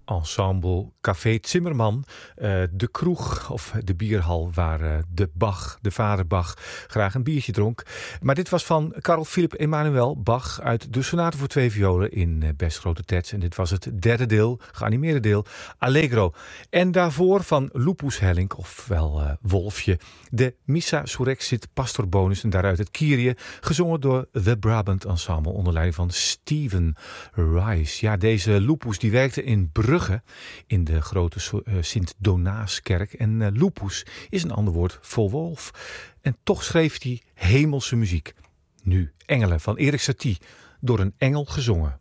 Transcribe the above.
ensemble Café Zimmerman. De kroeg of de bierhal waar de vader Bach graag een biertje dronk. Maar dit was van Carl Philipp Emanuel Bach uit de sonate voor 2 violen in best grote tets. En dit was het derde deel, geanimeerde deel, Allegro. En daarvoor van Lupus Hellink, ofwel Wolfje, de Missa Surrexit Pastor Bonus en daaruit het Kyrie, gezongen door The Brabant Ensemble onder leiding van Steven Rice. Ja, deze Lupus die werkte in Brugge in de grote Sint-Donaaskerk. En lupus is een ander woord voor wolf. En toch schreef hij hemelse muziek. Nu Engelen van Erik Satie, door een engel gezongen.